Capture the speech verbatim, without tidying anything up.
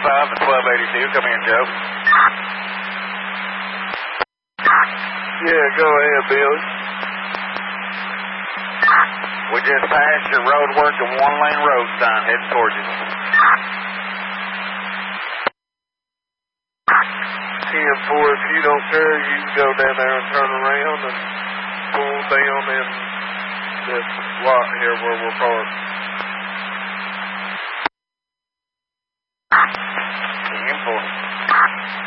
five and twelve eighty-two. Come in, Joe. Yeah, go ahead, Billy. We just passed your road work and one-lane road sign heading towards you. ten four, if you don't care, you can go down there and turn around and pull down in this lot here where we're parked.